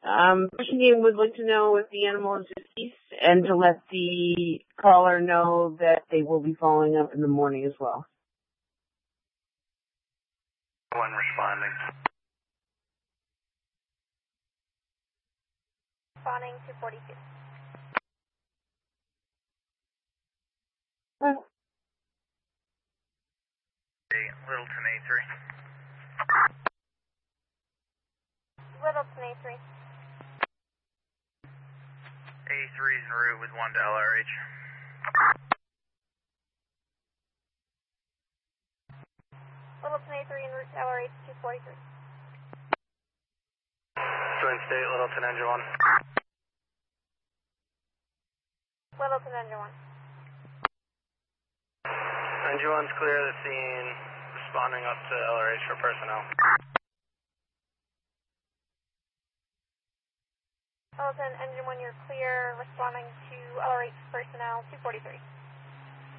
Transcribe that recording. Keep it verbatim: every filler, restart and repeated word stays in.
Um, Pushing Team would like to know if the animal is deceased and to let the caller know that they will be following up in the morning as well. One responding. Responding to forty-two. Uh, Littleton A three. Littleton A three. A three is en route with one to L R H. Littleton A three en route to L R H two forty-three. Twin State, Littleton Engine one. Littleton Engine one. Engine one's clear of the scene, responding up to L R H for personnel. Littleton Engine one, you're clear, responding to L R H personnel two forty-three.